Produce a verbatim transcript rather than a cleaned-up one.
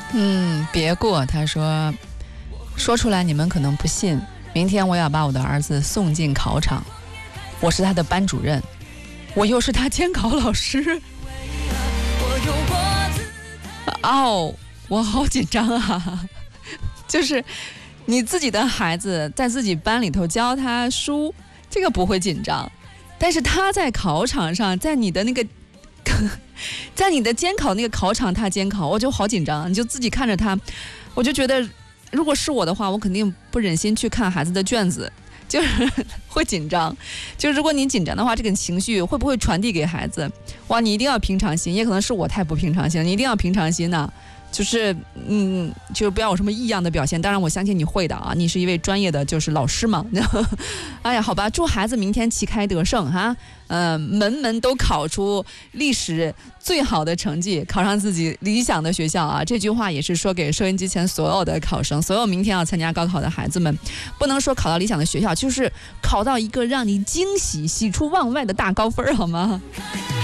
嗯，别过。他说，说出来你们可能不信，明天我要把我的儿子送进考场，我是他的班主任，我又是他监考老师。哦，我好紧张啊！就是你自己的孩子在自己班里头教他书，这个不会紧张，但是他在考场上，在你的那个在你的监考那个考场他监考，我就好紧张。你就自己看着他，我就觉得如果是我的话，我肯定不忍心去看孩子的卷子，就是会紧张。就如果你紧张的话，这个情绪会不会传递给孩子？哇，你一定要平常心，也可能是我太不平常心了，你一定要平常心呐、啊。就是嗯，就不要有什么异样的表现。当然，我相信你会的啊，你是一位专业的就是老师嘛。哎呀，好吧，祝孩子明天旗开得胜哈，呃，门门都考出历史最好的成绩，考上自己理想的学校啊。这句话也是说给收音机前所有的考生，所有明天要参加高考的孩子们，不能说考到理想的学校，就是考到一个让你惊喜、喜出望外的大高分，好吗？